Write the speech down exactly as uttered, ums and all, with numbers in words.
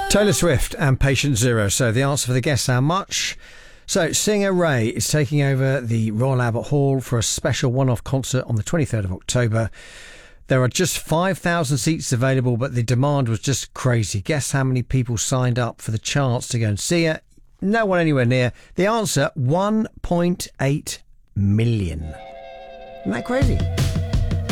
Taylor Swift and Patient Zero. So the answer for the guess, how much? So singer Ray is taking over the Royal Albert Hall for a special one-off concert on the twenty-third of October. There are just five thousand seats available, but the demand was just crazy. Guess how many people signed up for the chance to go and see her? No one anywhere near. The answer, one point eight million. Isn't that crazy?